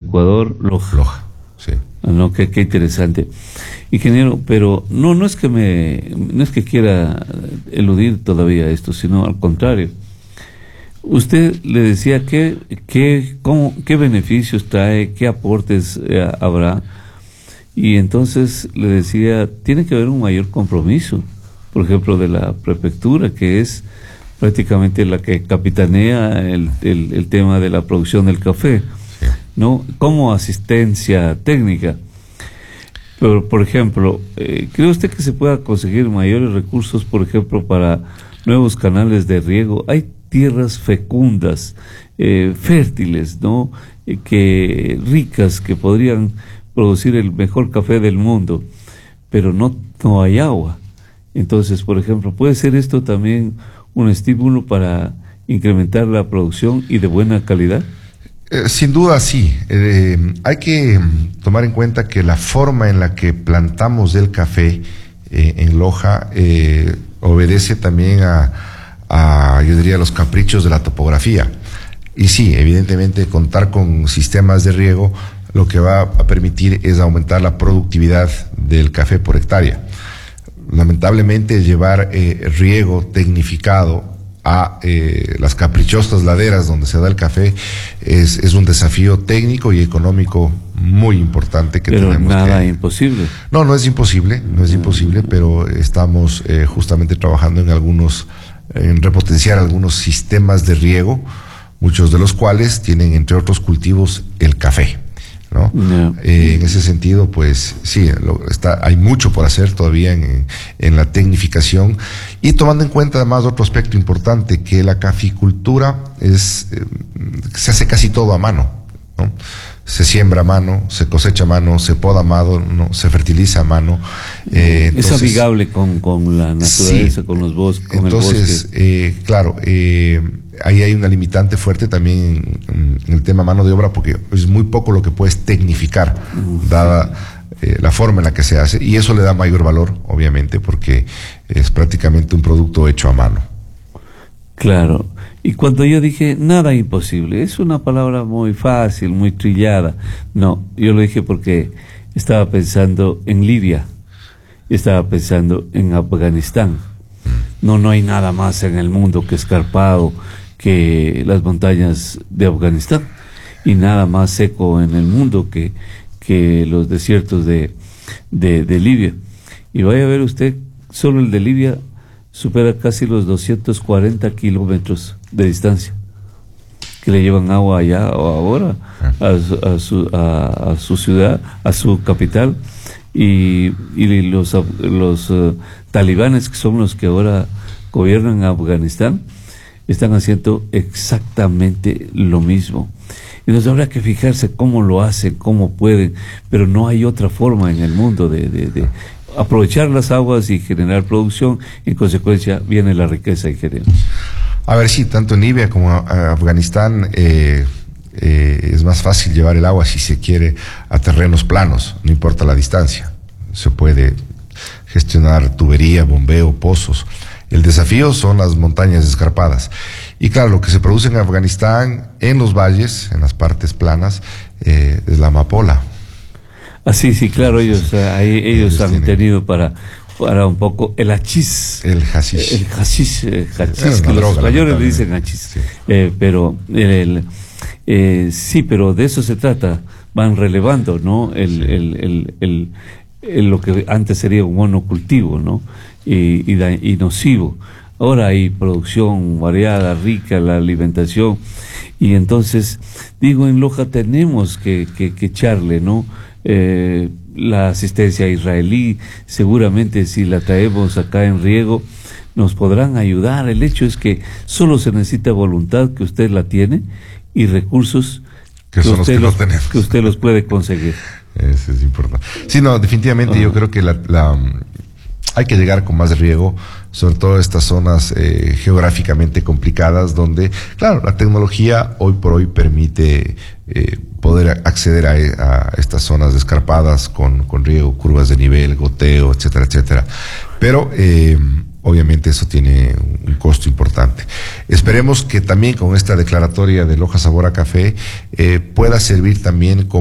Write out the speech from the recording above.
Ecuador, Loja. Loja, sí. No, qué interesante. Ingeniero, pero no es que quiera eludir todavía esto, sino al contrario. Usted le decía qué beneficios trae, qué aportes habrá, y entonces le decía, tiene que haber un mayor compromiso, por ejemplo, de la prefectura, que es prácticamente la que capitanea el tema de la producción del café, Sí. ¿no? Como asistencia técnica. Pero, por ejemplo, ¿cree usted que se pueda conseguir mayores recursos, por ejemplo, para nuevos canales de riego? Hay tierras fecundas, fértiles, ¿no? Que ricas, que podrían producir el mejor café del mundo, pero no hay agua. Entonces, por ejemplo, ¿puede ser esto también un estímulo para incrementar la producción y de buena calidad? Sin duda sí. Hay que tomar en cuenta que la forma en la que plantamos el café en Loja obedece también yo diría, los caprichos de la topografía. Y sí, evidentemente contar con sistemas de riego lo que va a permitir es aumentar la productividad del café por hectárea. Lamentablemente llevar riego tecnificado a las caprichosas laderas donde se da el café es un desafío técnico y económico muy importante que pero tenemos. Nada imposible. No es imposible, pero estamos justamente trabajando en repotenciar algunos sistemas de riego, muchos de los cuales tienen, entre otros cultivos, el café, ¿no? En ese sentido, pues sí, hay mucho por hacer todavía en la tecnificación, y tomando en cuenta además otro aspecto importante, que la caficultura se hace casi todo a mano, ¿no? Se siembra a mano, se cosecha a mano, se poda a mano, ¿no? Se fertiliza a mano. Es amigable con la naturaleza, sí, con los bosques, con el bosque. Claro, ahí hay una limitante fuerte también en el tema mano de obra, porque es muy poco lo que puedes tecnificar, dada la forma en la que se hace, y eso le da mayor valor, obviamente, porque es prácticamente un producto hecho a mano. Claro. Y cuando yo dije nada imposible, es una palabra muy fácil, muy trillada. No, yo lo dije porque estaba pensando en Libia, estaba pensando en Afganistán. No hay nada más en el mundo que escarpado que las montañas de Afganistán, y nada más seco en el mundo que los desiertos de Libia. Y vaya a ver usted, solo el de Libia supera casi los 240 kilómetros de distancia que le llevan agua allá o ahora a su ciudad, a su capital, y los talibanes, que son los que ahora gobiernan Afganistán, están haciendo exactamente lo mismo. Entonces habrá que fijarse cómo lo hacen, cómo pueden, pero no hay otra forma en el mundo de aprovechar las aguas y generar producción. En consecuencia viene la riqueza, ingeniero. A ver, sí, tanto en Libia como en Afganistán es más fácil llevar el agua, si se quiere, a terrenos planos, no importa la distancia. Se puede gestionar tubería, bombeo, pozos. El desafío son las montañas escarpadas. Y claro, lo que se produce en Afganistán, en los valles, en las partes planas, es la amapola. Sí, claro, ellos han tenido para un poco el hachís. El hashish. El hashish, que los españoles le dicen hachís. Sí. Pero sí, pero de eso se trata. Van relevando, ¿no? Lo que antes sería un monocultivo, ¿no? Y nocivo. Ahora hay producción variada, rica, la alimentación. Y entonces, digo, en Loja tenemos que echarle, ¿no? La asistencia israelí, seguramente si la traemos acá en riego, nos podrán ayudar. El hecho es que solo se necesita voluntad, que usted la tiene, y recursos que usted los puede conseguir. Eso es importante. Sí, no, definitivamente yo creo que hay que llegar con más riego, sobre todo estas zonas geográficamente complicadas, donde, claro, la tecnología hoy por hoy permite poder acceder a estas zonas escarpadas con riego, curvas de nivel, goteo, etcétera, etcétera. Pero obviamente eso tiene un costo importante. Esperemos que también con esta declaratoria de Loja Sabor a Café pueda servir también como